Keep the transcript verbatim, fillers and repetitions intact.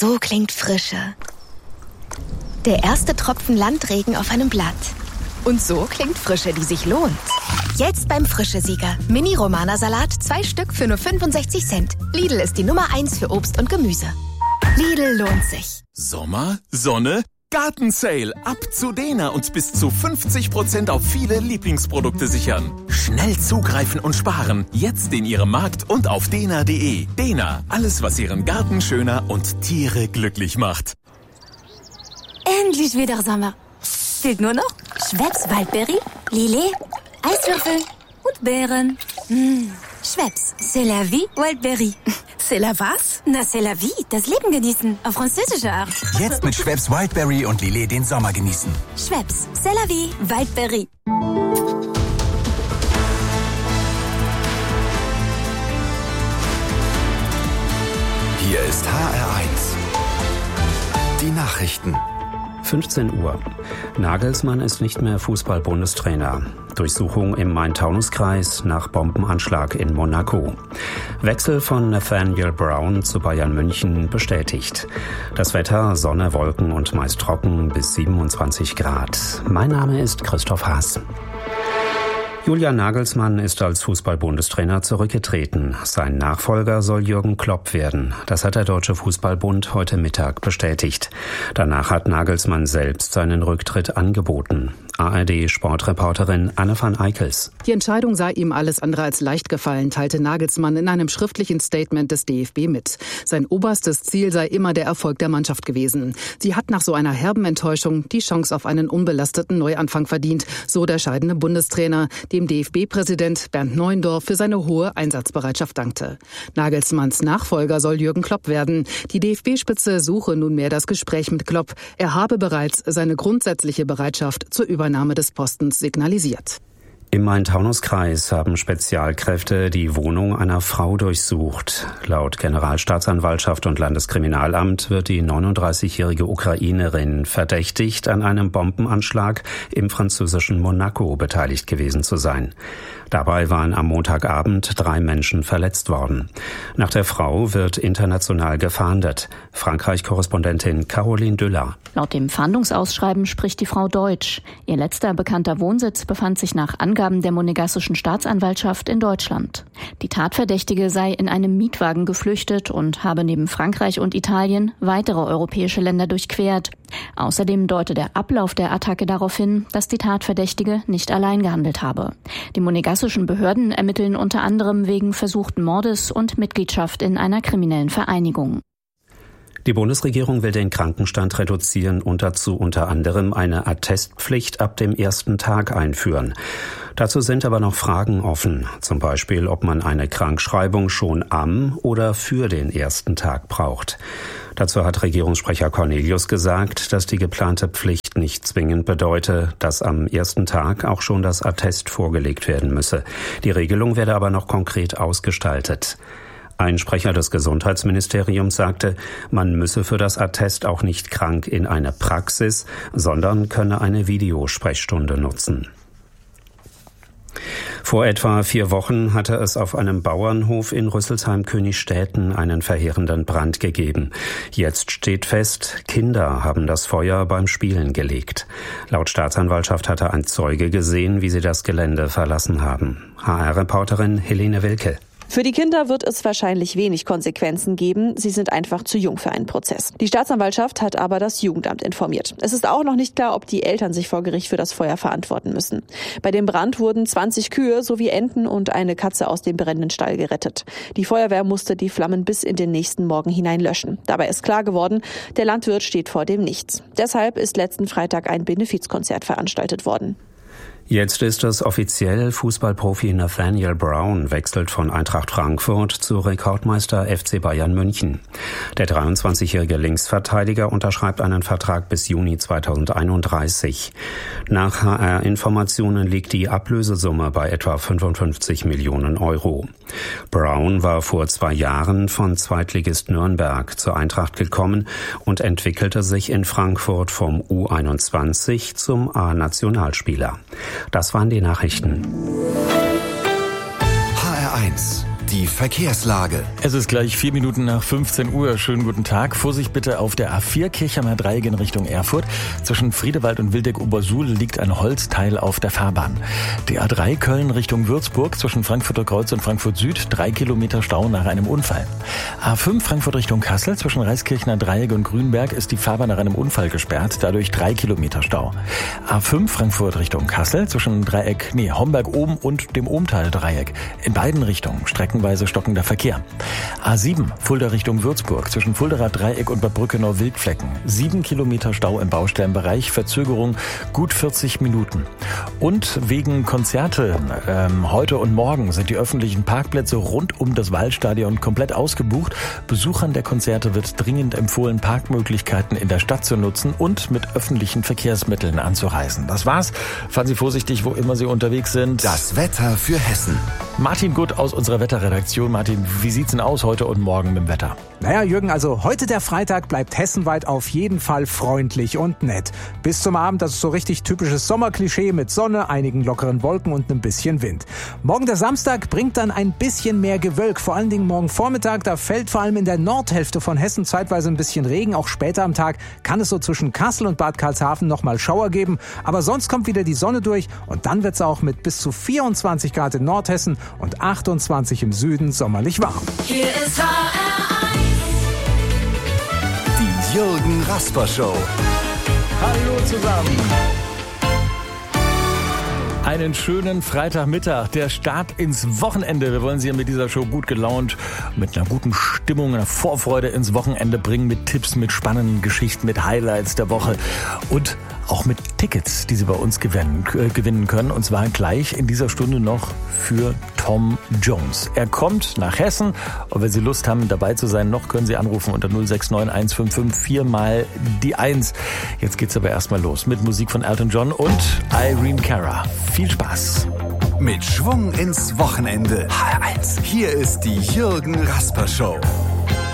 So klingt Frische. Der erste Tropfen Landregen auf einem Blatt. Und so klingt Frische, die sich lohnt. Jetzt beim Frische-Sieger. Mini-Romana-Salat, zwei Stück für nur fünfundsechzig Cent. Lidl ist die Nummer eins für Obst und Gemüse. Lidl lohnt sich. Sommer, Sonne, Gartensale. Ab zu Dena und bis zu fünfzig Prozent auf viele Lieblingsprodukte sichern. Schnell zugreifen und sparen. Jetzt in Ihrem Markt und auf dena punkt de. Dena, alles was Ihren Garten schöner und Tiere glücklich macht. Endlich wieder Sommer. Fehlt nur noch Schweppes Waldberry, Lillet, Eiswürfel und Beeren. Mmh. Schweppes, c'est la vie, Waldberry. C'est la was? Na, c'est la vie, das Leben genießen, auf französische Art. Jetzt mit Schweppes Wildberry und Lillet den Sommer genießen. Schweppes, c'est la vie, Waldberry. Hier ist H R eins. Die Nachrichten. fünfzehn Uhr. Nagelsmann ist nicht mehr Fußball-Bundestrainer. Durchsuchung im Main-Taunus-Kreis nach Bombenanschlag in Monaco. Wechsel von Nathaniel Brown zu Bayern München bestätigt. Das Wetter, Sonne, Wolken und meist trocken bis siebenundzwanzig Grad. Mein Name ist Christoph Haas. Julian Nagelsmann ist als Fußball-Bundestrainer zurückgetreten. Sein Nachfolger soll Jürgen Klopp werden. Das hat der Deutsche Fußballbund heute Mittag bestätigt. Danach hat Nagelsmann selbst seinen Rücktritt angeboten. A R D-Sportreporterin Anne van Eickels. Die Entscheidung sei ihm alles andere als leicht gefallen, teilte Nagelsmann in einem schriftlichen Statement des D F B mit. Sein oberstes Ziel sei immer der Erfolg der Mannschaft gewesen. Sie hat nach so einer herben Enttäuschung die Chance auf einen unbelasteten Neuanfang verdient, so der scheidende Bundestrainer, dem D F B-Präsident Bernd Neuendorf für seine hohe Einsatzbereitschaft dankte. Nagelsmanns Nachfolger soll Jürgen Klopp werden. Die D F B-Spitze suche nunmehr das Gespräch mit Klopp. Er habe bereits seine grundsätzliche Bereitschaft zur Übernahme des Postens signalisiert. Im Main-Taunus-Kreis haben Spezialkräfte die Wohnung einer Frau durchsucht. Laut Generalstaatsanwaltschaft und Landeskriminalamt wird die neununddreißigjährige Ukrainerin verdächtigt, an einem Bombenanschlag im französischen Monaco beteiligt gewesen zu sein. Dabei waren am Montagabend drei Menschen verletzt worden. Nach der Frau wird international gefahndet. Frankreich-Korrespondentin Caroline Düller. Laut dem Fahndungsausschreiben spricht die Frau Deutsch. Ihr letzter bekannter Wohnsitz befand sich nach Angaben der monegassischen Staatsanwaltschaft in Deutschland. Die Tatverdächtige sei in einem Mietwagen geflüchtet und habe neben Frankreich und Italien weitere europäische Länder durchquert. Außerdem deute der Ablauf der Attacke darauf hin, dass die Tatverdächtige nicht allein gehandelt habe. Die monegassischen Behörden ermitteln unter anderem wegen versuchten Mordes und Mitgliedschaft in einer kriminellen Vereinigung. Die Bundesregierung will den Krankenstand reduzieren und dazu unter anderem eine Attestpflicht ab dem ersten Tag einführen. Dazu sind aber noch Fragen offen, zum Beispiel, ob man eine Krankschreibung schon am oder für den ersten Tag braucht. Dazu hat Regierungssprecher Cornelius gesagt, dass die geplante Pflicht nicht zwingend bedeute, dass am ersten Tag auch schon das Attest vorgelegt werden müsse. Die Regelung werde aber noch konkret ausgestaltet. Ein Sprecher des Gesundheitsministeriums sagte, man müsse für das Attest auch nicht krank in eine Praxis, sondern könne eine Videosprechstunde nutzen. Vor etwa vier Wochen hatte es auf einem Bauernhof in Rüsselsheim-Königstädten einen verheerenden Brand gegeben. Jetzt steht fest, Kinder haben das Feuer beim Spielen gelegt. Laut Staatsanwaltschaft hatte ein Zeuge gesehen, wie sie das Gelände verlassen haben. H R-Reporterin Helene Wilke. Für die Kinder wird es wahrscheinlich wenig Konsequenzen geben. Sie sind einfach zu jung für einen Prozess. Die Staatsanwaltschaft hat aber das Jugendamt informiert. Es ist auch noch nicht klar, ob die Eltern sich vor Gericht für das Feuer verantworten müssen. Bei dem Brand wurden zwanzig Kühe sowie Enten und eine Katze aus dem brennenden Stall gerettet. Die Feuerwehr musste die Flammen bis in den nächsten Morgen hinein löschen. Dabei ist klar geworden, der Landwirt steht vor dem Nichts. Deshalb ist letzten Freitag ein Benefizkonzert veranstaltet worden. Jetzt ist es offiziell, Fußballprofi Nathaniel Brown wechselt von Eintracht Frankfurt zu Rekordmeister F C Bayern München. Der dreiundzwanzigjährige Linksverteidiger unterschreibt einen Vertrag bis Juni zweitausendeinunddreißig. Nach H R-Informationen liegt die Ablösesumme bei etwa fünfundfünfzig Millionen Euro. Brown war vor zwei Jahren von Zweitligist Nürnberg zur Eintracht gekommen und entwickelte sich in Frankfurt vom U einundzwanzig zum A-Nationalspieler. Das waren die Nachrichten. H R eins, die Verkehrslage. Es ist gleich vier Minuten nach fünfzehn Uhr. Schönen guten Tag. Vorsicht bitte auf der A vier Kirchheimer Dreieck in Richtung Erfurt. Zwischen Friedewald und Wildeck-Obersuhl liegt ein Holzteil auf der Fahrbahn. Die A drei Köln Richtung Würzburg zwischen Frankfurter Kreuz und Frankfurt Süd. Drei Kilometer Stau nach einem Unfall. A fünf Frankfurt Richtung Kassel zwischen Reiskirchner Dreieck und Grünberg ist die Fahrbahn nach einem Unfall gesperrt. Dadurch drei Kilometer Stau. A fünf Frankfurt Richtung Kassel zwischen Dreieck, nee, Homberg oben und dem Ohmtal-Dreieck. In beiden Richtungen streckenweise stockender Verkehr. A sieben Fulda Richtung Würzburg zwischen Fulderer Dreieck und Bad Brückenau-Wildflecken. Sieben Kilometer Stau im Baustellenbereich, Verzögerung gut vierzig Minuten. Und wegen Konzerte ähm, heute und morgen sind die öffentlichen Parkplätze rund um das Waldstadion komplett ausgebucht. Besuchern der Konzerte wird dringend empfohlen, Parkmöglichkeiten in der Stadt zu nutzen und mit öffentlichen Verkehrsmitteln anzureisen. Das war's. Fahren Sie vorsichtig, wo immer Sie unterwegs sind. Das Wetter für Hessen. Martin Gutt aus unserer Wetterredaktion. Martin, wie sieht's denn aus heute und morgen mit dem Wetter? Naja, Jürgen, also heute der Freitag bleibt hessenweit auf jeden Fall freundlich und nett. Bis zum Abend, das ist so richtig typisches Sommerklischee mit Sonne, einigen lockeren Wolken und ein bisschen Wind. Morgen der Samstag bringt dann ein bisschen mehr Gewölk. Vor allen Dingen morgen Vormittag, da fällt vor allem in der Nordhälfte von Hessen zeitweise ein bisschen Regen. Auch später am Tag kann es so zwischen Kassel und Bad Karlshafen nochmal Schauer geben. Aber sonst kommt wieder die Sonne durch und dann wird's auch mit bis zu vierundzwanzig Grad in Nordhessen und achtundzwanzig im Süden sommerlich warm. Hier ist H R eins. Die Jürgen Rasper Show. Hallo zusammen. Einen schönen Freitagmittag, der Start ins Wochenende. Wir wollen Sie mit dieser Show gut gelaunt, mit einer guten Stimmung, einer Vorfreude ins Wochenende bringen, mit Tipps, mit spannenden Geschichten, mit Highlights der Woche und auch mit Tickets, die Sie bei uns gewinnen, äh, gewinnen können. Und zwar gleich in dieser Stunde noch für Tom Jones. Er kommt nach Hessen und wenn Sie Lust haben, dabei zu sein, noch können Sie anrufen unter null sechs neun eins fünf fünf vier mal die eins. Jetzt geht's aber erstmal los mit Musik von Elton John und Irene Cara. Viel Spaß. Mit Schwung ins Wochenende. H R eins. Hier ist die Jürgen Rasper Show.